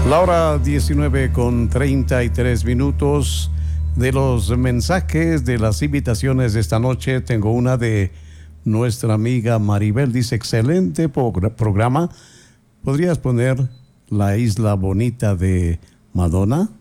La hora 19:33. De los mensajes de las invitaciones de esta noche, tengo una de nuestra amiga Maribel. Dice: excelente programa. ¿Podrías poner La Isla Bonita de Madonna?